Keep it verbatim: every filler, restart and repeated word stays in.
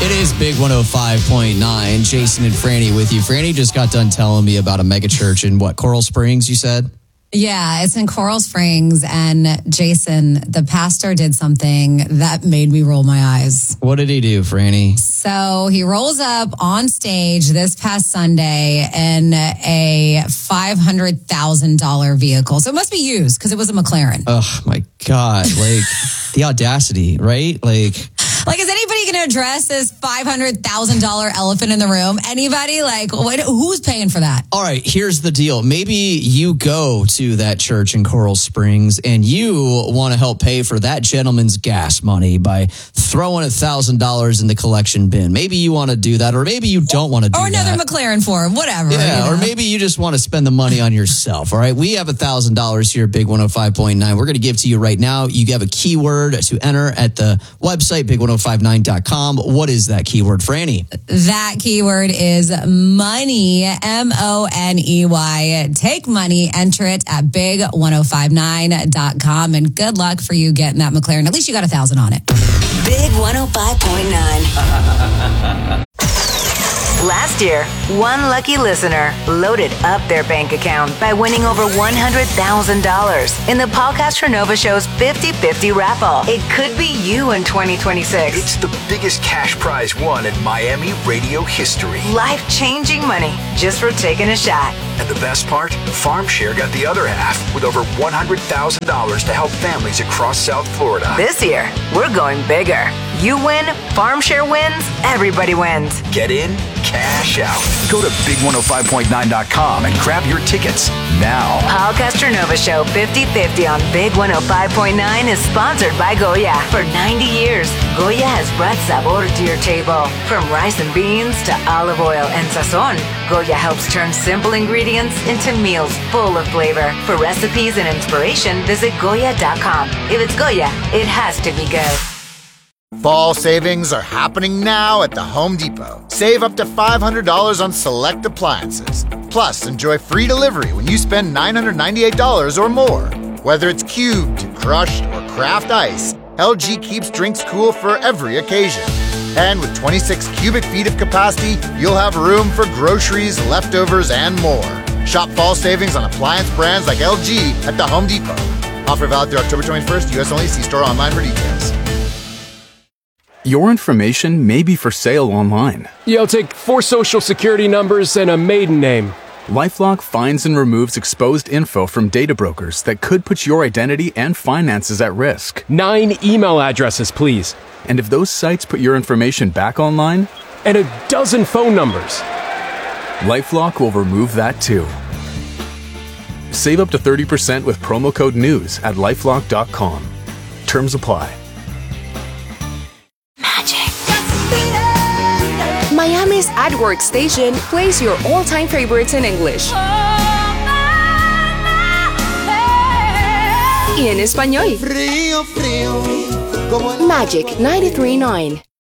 It is Big one oh five point nine. Jason and Franny with you. Franny just got done telling me about a mega church in what, Coral Springs, you said? Yeah, it's in Coral Springs. And Jason, the pastor did something that made me roll my eyes. What did he do, Franny? So he rolls up on stage this past Sunday in a five hundred thousand dollars vehicle. So it must be used because it was a McLaren. Oh, my God. Like, the audacity, right? Like... Like, is anybody going to address this five hundred thousand dollars elephant in the room? Anybody? Like, what, who's paying for that? All right, here's the deal. Maybe you go to that church in Coral Springs and you want to help pay for that gentleman's gas money by throwing one thousand dollars in the collection bin. Maybe you want to do that, or maybe you don't want to do that. Or another that. McLaren for him, whatever. Yeah, you know? Or maybe you just want to spend the money on yourself, all right? We have one thousand dollars here at Big one oh five point nine. We're going to give to you right now. You have a keyword to enter at the website, big ten fifty-nine dot com. What is that keyword, Franny? That keyword is money, M O N E Y. Take money, enter it at big ten fifty-nine dot com, and good luck for you getting that McLaren. At least you got a thousand on it. Big one oh five point nine. Last year, one lucky listener loaded up their bank account by winning over one hundred thousand dollars in the Paul Castronova Show's fifty fifty raffle. It could be you in twenty twenty-six. It's the biggest cash prize won in Miami radio history. Life-changing money just for taking a shot. And the best part? FarmShare got the other half with over one hundred thousand dollars to help families across South Florida. This year, we're going bigger. You win, FarmShare wins, everybody wins. Get in, cash out. Go to big ten fifty-nine dot com and grab your tickets now. Paul Castronova Show fifty fifty on Big one oh five point nine is sponsored by Goya. For ninety years, Goya has brought sabor to your table. From rice and beans to olive oil and sazon, Goya helps turn simple ingredients into meals full of flavor. For recipes and inspiration, visit Goya dot com. If it's Goya, it has to be good. Fall savings are happening now at the Home Depot. Save up to five hundred dollars on select appliances. Plus, enjoy free delivery when you spend nine hundred ninety-eight dollars or more. Whether it's cubed, crushed, or craft ice, L G keeps drinks cool for every occasion. And with twenty-six cubic feet of capacity, you'll have room for groceries, leftovers, and more. Shop fall savings on appliance brands like L G at the Home Depot. Offer valid through October twenty-first. U S only. See store online for details. Your information may be for sale online. Yeah, I'll take four social security numbers and a maiden name. LifeLock finds and removes exposed info from data brokers that could put your identity and finances at risk. Nine email addresses, please. And if those sites put your information back online? And a dozen phone numbers. LifeLock will remove that too. Save up to thirty percent with promo code NEWS at lifelock dot com. Terms apply. Miami's At Work station plays your all-time favorites in English. Y en español. Magic ninety-three point nine.